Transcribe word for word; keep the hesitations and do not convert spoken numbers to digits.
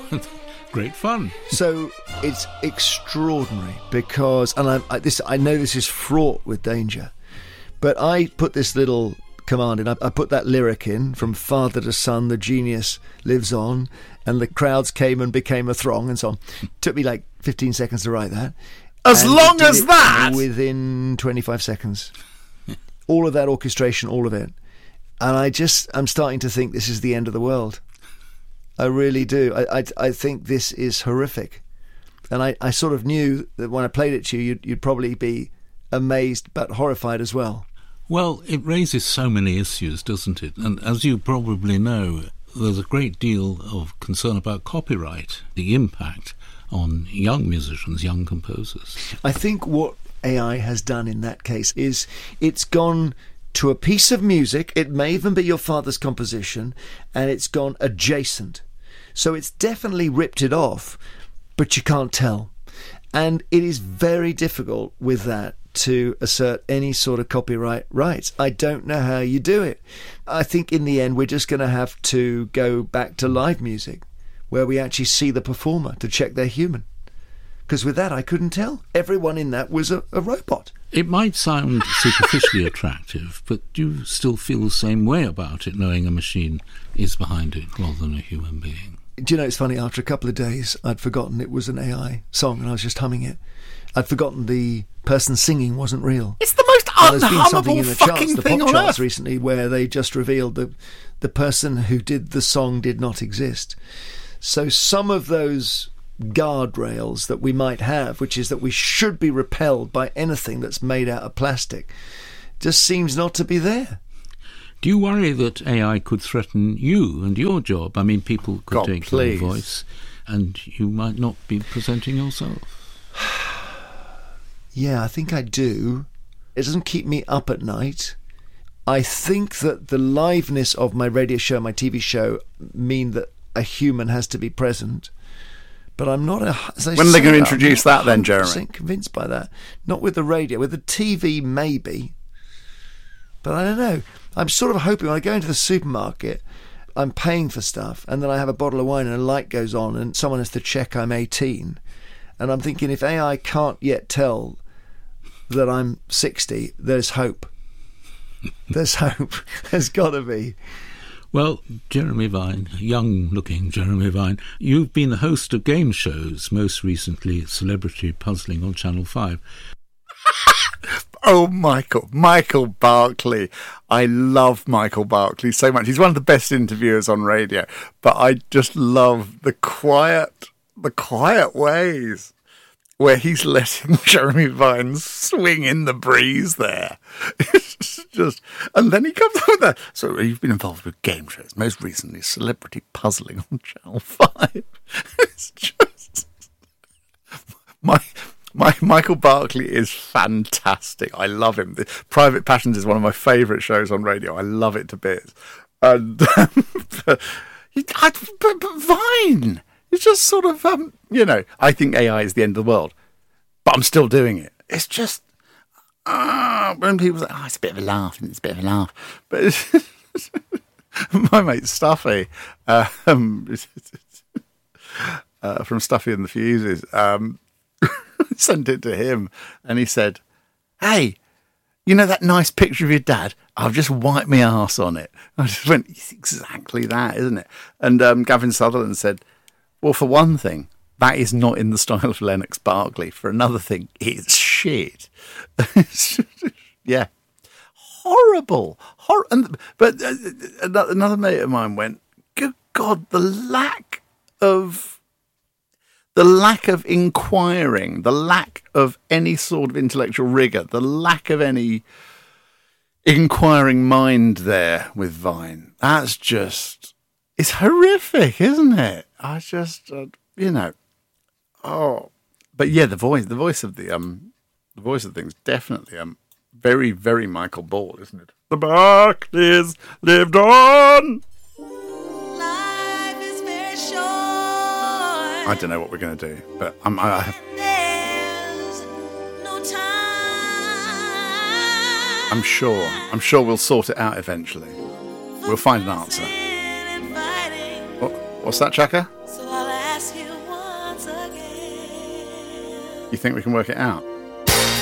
Great fun. So it's extraordinary because, and I, I, this, I know this is fraught with danger, but I put this little command in. I, I put that lyric in, from father to son, the genius lives on, and the crowds came and became a throng, and so on. Took me like fifteen seconds to write that. As and long as that? Within twenty-five seconds. All of that orchestration, all of it. And I just, I'm starting to think this is the end of the world. I really do. I, I, I think this is horrific. And I, I sort of knew that when I played it to you, you'd, you'd probably be amazed but horrified as well. Well, it raises so many issues, doesn't it? And as you probably know, there's a great deal of concern about copyright, the impact on young musicians, young composers. I think what A I has done in that case is it's gone to a piece of music, it may even be your father's composition, and it's gone adjacent. So it's definitely ripped it off, but you can't tell. And it is very difficult with that to assert any sort of copyright rights. I don't know how you do it. I think in the end we're just going to have to go back to live music, where we actually see the performer to check they're human. Because with that, I couldn't tell. Everyone in that was a, a robot. It might sound superficially attractive, but do you still feel the same way about it, knowing a machine is behind it rather than a human being? Do you know, it's funny, after a couple of days, I'd forgotten it was an A I song and I was just humming it. I'd forgotten the person singing wasn't real. It's the most And there's been something unhummable in the fucking charts, the thing pop on charts earth. recently, where they just revealed that the person who did the song did not exist. So some of those guardrails that we might have, which is that we should be repelled by anything that's made out of plastic, just seems not to be there. Do you worry that A I could threaten you and your job? I mean, people could God, take please. your voice and you might not be presenting yourself. Yeah, I think I do. It doesn't keep me up at night. I think that the liveness of my radio show, my T V show, mean that a human has to be present. But I'm not a... as I When are they say going to that, I'm introduce not that then, one hundred percent Jeremy? convinced by that. Not with the radio. With the T V, maybe. But I don't know. I'm sort of hoping when I go into the supermarket, I'm paying for stuff, and then I have a bottle of wine and a light goes on and someone has to check I'm eighteen. And I'm thinking, if A I can't yet tell that I'm sixty, there's hope. There's hope. There's got to be. Well, Jeremy Vine, young-looking Jeremy Vine, you've been the host of game shows, most recently Celebrity Puzzling on Channel five. Oh, Michael. Michael Barclay. I love Michael Barclay so much. He's one of the best interviewers on radio. But I just love the quiet, the quiet ways where he's letting Jeremy Vine swing in the breeze there. It's just, and then he comes up with that. So you've been involved with game shows, most recently Celebrity Puzzling on Channel five. It's just... My... My, Michael Barclay is fantastic. I love him. The Private Passions is one of my favourite shows on radio. I love it to bits. And um, but, but, but Vine, it's just sort of, um, you know, I think A I is the end of the world, but I'm still doing it. It's just, uh, when people say, oh, it's a bit of a laugh, it's a bit of a laugh. But it's, my mate Stuffy, uh, um, uh, from Stuffy and the Fuses, um, sent it to him and he said, hey, you know that nice picture of your dad? I've just wiped my arse on it. I just went, it's exactly that, isn't it? And um, Gavin Sutherland said, well, for one thing, that is not in the style of Lennox Barclay. For another thing, it's shit. Yeah. Horrible. Hor- and, but uh, another mate of mine went, good God, the lack of The lack of inquiring, the lack of any sort of intellectual rigour, the lack of any inquiring mind there with Vine. That's just, it's horrific, isn't it? I just, uh, you know, oh, but yeah, the voice, the voice of the, um, the voice of things, definitely, um, very, very Michael Ball, isn't it? The Barclays lived on. I don't know what we're going to do, but I'm, I have... no time. I'm sure. I'm sure we'll sort it out eventually. We'll find an answer. What, what's that, Chaka? So I'll ask You think we can work it out?